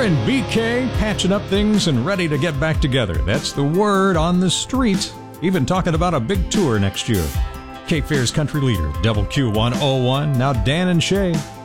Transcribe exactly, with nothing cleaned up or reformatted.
and B K patching up things and ready to get back together. That's the word on the street. Even talking about a big tour next year. Cape Fear's country leader, Double Q one oh one. Now Dan and Shay.